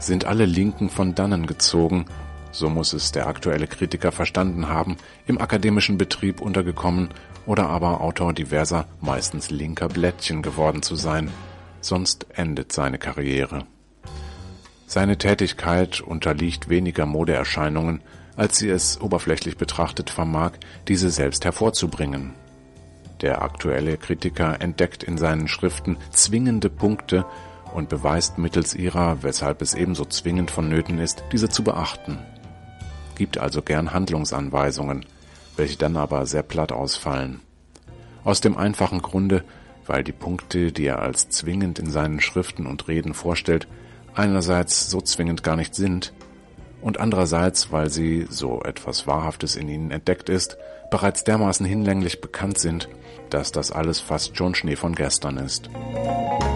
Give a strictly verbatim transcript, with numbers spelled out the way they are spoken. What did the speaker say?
sind alle Linken von dannen gezogen, so muss es der aktuelle Kritiker verstanden haben, im akademischen Betrieb untergekommen oder aber Autor diverser, meistens linker Blättchen geworden zu sein, sonst endet seine Karriere. Seine Tätigkeit unterliegt weniger Modeerscheinungen, als sie es oberflächlich betrachtet vermag, diese selbst hervorzubringen. Der aktuelle Kritiker entdeckt in seinen Schriften zwingende Punkte und beweist mittels ihrer, weshalb es ebenso zwingend vonnöten ist, diese zu beachten. Gibt also gern Handlungsanweisungen, welche dann aber sehr platt ausfallen. Aus dem einfachen Grunde, weil die Punkte, die er als zwingend in seinen Schriften und Reden vorstellt, einerseits so zwingend gar nicht sind und andererseits, weil sie, so etwas Wahrhaftes in ihnen entdeckt ist, bereits dermaßen hinlänglich bekannt sind, dass das alles fast schon Schnee von gestern ist.